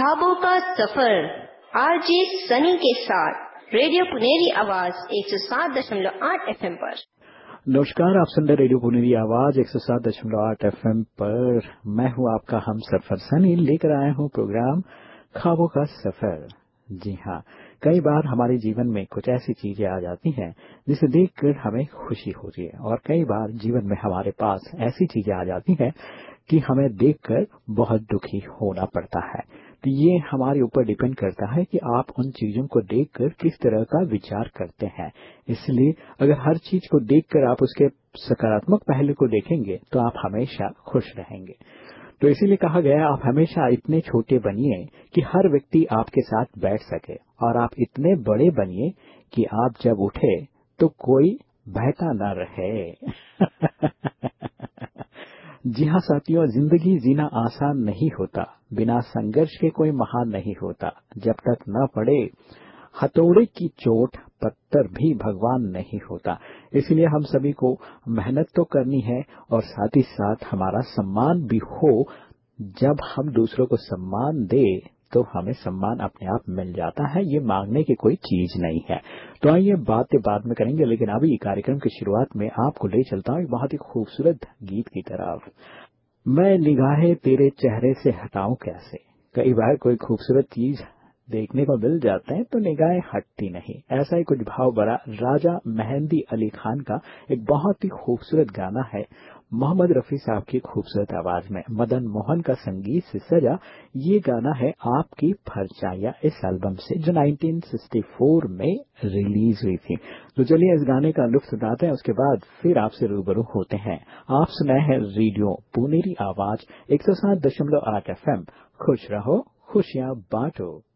ख्वाबों का सफर आरजे सनी के साथ रेडियो पुनेरी आवाज 107.8 FM पर। नमस्कार, आप सुन रहे रेडियो पुनेरी आवाज 107.8 FM पर। मैं हूं आपका हम सफर सनी, लेकर आया हूं प्रोग्राम ख्वाबों का सफर। जी हाँ, कई बार हमारे जीवन में कुछ ऐसी चीजें आ जाती हैं जिसे देखकर हमें खुशी होती है, और कई बार जीवन में हमारे पास ऐसी चीजें आ जाती हैं कि हमें देखकर बहुत दुखी होना पड़ता है। तो ये हमारे ऊपर डिपेंड करता है कि आप उन चीजों को देखकर किस तरह का विचार करते हैं। इसलिए अगर हर चीज को देखकर आप उसके सकारात्मक पहलू को देखेंगे तो आप हमेशा खुश रहेंगे। तो इसीलिए कहा गया है, आप हमेशा इतने छोटे बनिए कि हर व्यक्ति आपके साथ बैठ सके, और आप इतने बड़े बनिए कि आप जब उठे तो कोई बहता न रहे। जी हाँ साथियों, जिंदगी जीना आसान नहीं होता, बिना संघर्ष के कोई महान नहीं होता। जब तक न पड़े हथौड़े की चोट, पत्थर भी भगवान नहीं होता। इसलिए हम सभी को मेहनत तो करनी है, और साथ ही साथ हमारा सम्मान भी हो। जब हम दूसरों को सम्मान दे तो हमें सम्मान अपने आप मिल जाता है, ये मांगने की कोई चीज नहीं है। तो आइए बातें बाद में करेंगे, लेकिन अभी कार्यक्रम की शुरुआत में आपको ले चलता हूँ एक बहुत ही खूबसूरत गीत की तरफ। मैं निगाहें तेरे चेहरे से हटाऊं कैसे। कई बार कोई खूबसूरत चीज देखने को मिल जाते हैं तो निगाहें हटती नहीं। ऐसा ही कुछ भाव भरा राजा मेहंदी अली खान का एक बहुत ही खूबसूरत गाना है, मोहम्मद रफी साहब की खूबसूरत आवाज में, मदन मोहन का संगीत से सजा। ये गाना है आपकी परछाइयां इस एल्बम से, जो 1964 में रिलीज हुई थी। तो चलिए इस गाने का लुत्फ उठाते हैं, उसके बाद फिर आपसे रूबरू होते हैं। आप सुनाए हैं रेडियो पुनेरी आवाज 107.8 FM। खुश रहो, खुशियां बांटो।